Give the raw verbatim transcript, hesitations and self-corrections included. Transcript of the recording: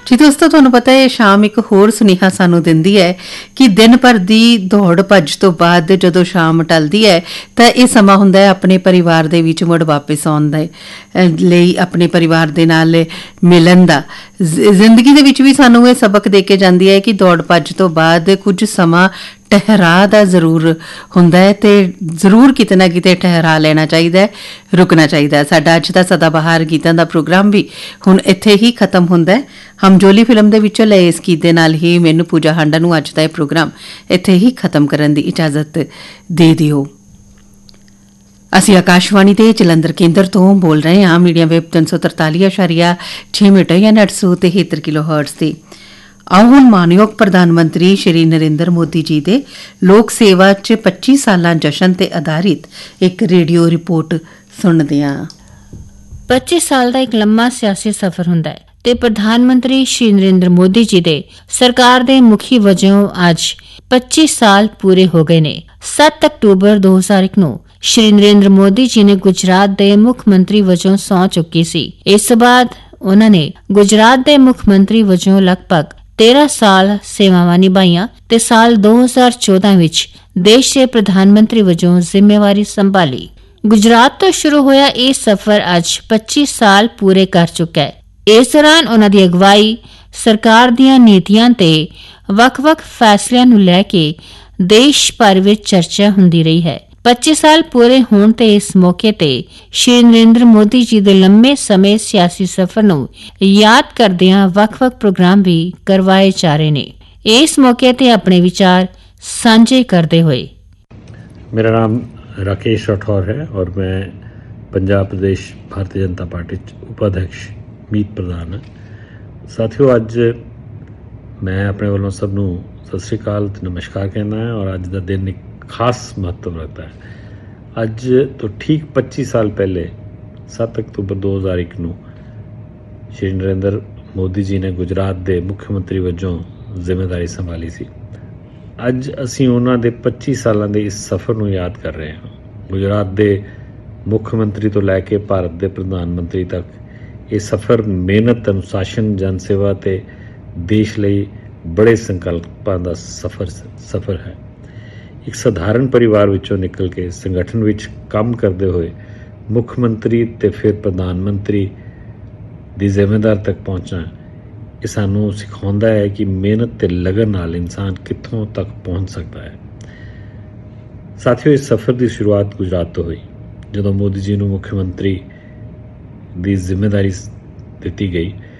ਜੀ ਦੋਸਤੋ, ਤੁਹਾਨੂੰ ਪਤਾ ਹੈ ਸ਼ਾਮ ਇੱਕ ਹੋਰ ਸੁਨੇਹਾ ਸਾਨੂੰ ਦਿੰਦੀ ਹੈ ਕਿ ਦਿਨ ਭਰ ਦੀ ਦੌੜ ਭੱਜ ਤੋਂ ਬਾਅਦ ਜਦੋਂ ਸ਼ਾਮ ਟਲਦੀ ਹੈ ਤਾਂ ਇਹ ਸਮਾਂ ਹੁੰਦਾ ਹੈ ਆਪਣੇ ਪਰਿਵਾਰ ਦੇ ਵਿੱਚ ਮੁੜ ਵਾਪਸ ਆਉਣ ਦੇ ਲਈ, ਆਪਣੇ ਪਰਿਵਾਰ ਦੇ ਨਾਲ ਮਿਲਣ ਦਾ। ਜ਼ਿੰਦਗੀ ਦੇ ਵਿੱਚ ਵੀ ਸਾਨੂੰ ਇਹ ਸਬਕ ਦੇ ਕੇ ਜਾਂਦੀ ਹੈ ਕਿ ਦੌੜ ਭੱਜ ਤੋਂ ਬਾਅਦ ਕੁਝ ਸਮਾਂ ਠਹਿਰਾਅ ਦਾ ਜ਼ਰੂਰ ਹੁੰਦਾ ਹੈ ਤੇ ਜ਼ਰੂਰ ਕਿਤੇ ਨਾ ਕਿਤੇ ਠਹਿਰਾ ਲੈਣਾ ਚਾਹੀਦਾ ਹੈ, ਰੁਕਣਾ ਚਾਹੀਦਾ ਹੈ। ਸਾਡਾ ਅੱਜ ਦਾ ਸਦਾਬਹਾਰ ਗੀਤਾਂ ਦਾ ਪ੍ਰੋਗਰਾਮ ਵੀ ਹੁਣ ਇੱਥੇ ਹੀ ਖਤਮ ਹੁੰਦਾ ਹੈ। ਹਮਜੋਲੀ ਫਿਲਮ ਦੇ ਵਿੱਚੋਂ ਲਏ ਇਸ ਗੀਤ ਦੇ ਨਾਲ ਹੀ ਮੈਨੂੰ ਪੂਜਾ ਹਾਂਡਾ ਨੂੰ ਅੱਜ ਦਾ ਇਹ ਪ੍ਰੋਗਰਾਮ ਇੱਥੇ ਹੀ ਖਤਮ ਕਰਨ ਦੀ ਇਜਾਜ਼ਤ ਦੇ ਦਿਓ। ਅਸੀਂ ਆਕਾਸ਼ਵਾਣੀ ਦੇ ਜਲੰਧਰ ਕੇਂਦਰ ਤੋਂ ਬੋਲ ਰਹੇ ਹਾਂ, ਮੀਡੀਅਮ ਵੇਵ ਤਿੰਨ ਸੌ ਤਰਤਾਲੀ ਅਸ਼ਾਰੀਆ ਛੇ ਮੀਟਰ ਯਾਨੀ ਅੱਠ ਸੌ ਤਿਹੱਤਰ ਕਿਲੋ ਹਰਟਜ਼ ਤੇ। ਆਓ ਹੁਣ ਮਾਨਯੋਗ ਪ੍ਰਧਾਨ ਮੰਤਰੀ ਸ਼੍ਰੀ ਨਰਿੰਦਰ ਮੋਦੀ ਜੀ ਦੇ ਲੋਕ ਸੇਵਾ 'ਚ ਪੱਚੀ ਸਾਲਾਂ ਜਸ਼ਨ ਤੇ ਆਧਾਰਿਤ ਇੱਕ ਰੇਡੀਓ ਰਿਪੋਰਟ ਸੁਣਦੇ ਹਾਂ। ਪੱਚੀ ਸਾਲ ਦਾ ਇੱਕ ਲੰਮਾ ਸਿਆਸੀ ਸਫ਼ਰ ਹੁੰਦਾ ਹੈ ਤੇ ਪ੍ਰਧਾਨ ਮੰਤਰੀ ਸ਼੍ਰੀ ਨਰਿੰਦਰ ਮੋਦੀ ਜੀ ਦੇ ਸਰਕਾਰ ਦੇ ਮੁਖੀ ਵਜੋਂ ਅੱਜ ਪੱਚੀ ਸਾਲ ਪੂਰੇ ਹੋ ਗਏ ਨੇ। ਸੱਤ ਅਕਤੂਬਰ ਦੋ ਹਜ਼ਾਰ ਇੱਕ ਨੂੰ ਸ਼੍ਰੀ ਨਰਿੰਦਰ ਮੋਦੀ ਜੀ ਨੇ ਗੁਜਰਾਤ ਦੇ ਮੁੱਖ ਮੰਤਰੀ ਵਜੋਂ ਸਹੁੰ ਚੁੱਕੀ ਸੀ। ਇਸ ਤੋਂ ਬਾਅਦ ਉਹਨਾਂ ਨੇ ਗੁਜਰਾਤ ਦੇ ਮੁੱਖ ਮੰਤਰੀ ਵਜੋਂ ਲਗਭਗ ਤੇਰਾਂ ਸਾਲ ਸੇਵਾਵਾਂ ਨਿਭਾਈਆਂ ਤੇ ਸਾਲ ਦੋ ਹਜ਼ਾਰ ਚੌਦਾਂ ਵਿੱਚ ਦੇਸ਼ ਦੇ ਪ੍ਰਧਾਨ ਮੰਤਰੀ ਵਜੋਂ ਜ਼ਿੰਮੇਵਾਰੀ ਸੰਭਾਲੀ। ਗੁਜਰਾਤ ਤੋਂ ਸ਼ੁਰੂ ਹੋਇਆ ਇਹ ਸਫ਼ਰ ਅੱਜ ਪੱਚੀ ਸਾਲ ਪੂਰੇ ਕਰ ਚੁੱਕਾ ਹੈ। ਇਸ ਦੌਰਾਨ ਉਹਨਾਂ ਦੀ ਅਗਵਾਈ, ਸਰਕਾਰ ਦੀਆਂ ਨੀਤੀਆਂ ਤੇ ਵੱਖ-ਵੱਖ ਫੈਸਲਿਆਂ ਨੂੰ ਲੈ ਕੇ ਦੇਸ਼ ਭਰ ਵਿੱਚ ਚਰਚਾ ਹੁੰਦੀ ਰਹੀ ਹੈ। ਪੱਚੀ ਸਾਲ ਪੂਰੇ ਹੋਣ ਤੇ ਇਸ ਮੌਕੇ ਤੇ ਸ਼੍ਰੀ ਨਰਿੰਦਰ ਮੋਦੀ ਜੀ ਦੇ ਲੰਮੇ ਸਮੇਂ ਸਿਆਸੀ ਸਫ਼ਰ ਨੂੰ ਯਾਦ ਕਰਦਿਆਂ ਵੱਖ-ਵੱਖ ਪ੍ਰੋਗਰਾਮ ਵੀ ਕਰਵਾਏ ਜਾ ਰਹੇ ਨੇ। ਇਸ ਮੌਕੇ ਤੇ ਆਪਣੇ ਵਿਚਾਰ ਸਾਂਝੇ ਕਰਦੇ ਹੋਏ ਮੇਰਾ ਨਾਮ राकेश राठौर है और मैं पंजाब प्रदेश भारतीय जनता पार्टी उपाध्यक्ष मीत प्रधान है। साथियों, अज मैं अपने वालों सब नूं सत श्री अकाल ते नमस्कार कहना है और अज का दिन एक खास महत्व रखता है। अज तो ठीक पच्ची साल पहले सत्त अक्तूबर दो हज़ार एक नूं श्री नरेंद्र मोदी जी ने गुजरात के मुख्यमंत्री वजों जिम्मेदारी संभाली सी। ਅੱਜ ਅਸੀਂ ਉਹਨਾਂ ਦੇ ਪੱਚੀ ਸਾਲਾਂ ਦੇ ਇਸ ਸਫ਼ਰ ਨੂੰ ਯਾਦ ਕਰ ਰਹੇ ਹਾਂ। ਗੁਜਰਾਤ ਦੇ ਮੁੱਖ ਮੰਤਰੀ ਤੋਂ ਲੈ ਕੇ ਭਾਰਤ ਦੇ ਪ੍ਰਧਾਨ ਮੰਤਰੀ ਤੱਕ ਇਹ ਸਫ਼ਰ ਮਿਹਨਤ, ਅਨੁਸ਼ਾਸਨ, ਜਨ ਸੇਵਾ ਤੇ ਦੇਸ਼ ਲਈ ਬੜੇ ਸੰਕਲਪਾਂ ਦਾ ਸਫ਼ਰ ਸਫ਼ਰ ਹੈ। ਇੱਕ ਸਧਾਰਨ ਪਰਿਵਾਰ ਵਿੱਚੋਂ ਨਿਕਲ ਕੇ ਸੰਗਠਨ ਵਿੱਚ ਕੰਮ ਕਰਦੇ ਹੋਏ ਮੁੱਖ ਮੰਤਰੀ ਤੇ ਫਿਰ ਪ੍ਰਧਾਨ ਮੰਤਰੀ ਦੀ ਜ਼ਿੰਮੇਦਾਰੀ ਤੱਕ ਪਹੁੰਚਣਾ ਇਹ ਸਾਨੂੰ ਸਿਖਾਉਂਦਾ ਹੈ ਕਿ ਮਿਹਨਤ ਤੇ ਲਗਨ ਨਾਲ ਇਨਸਾਨ ਕਿੱਥੋਂ ਤੱਕ ਪਹੁੰਚ ਸਕਦਾ ਹੈ। ਸਾਥੀਓ, ਇਸ ਸਫ਼ਰ ਦੀ ਸ਼ੁਰੂਆਤ ਗੁਜਰਾਤ ਤੋਂ ਹੋਈ ਜਦੋਂ ਮੋਦੀ ਜੀ ਨੂੰ ਮੁੱਖ ਮੰਤਰੀ ਦੀ ਜ਼ਿੰਮੇਦਾਰੀ ਦਿੱਤੀ ਗਈ।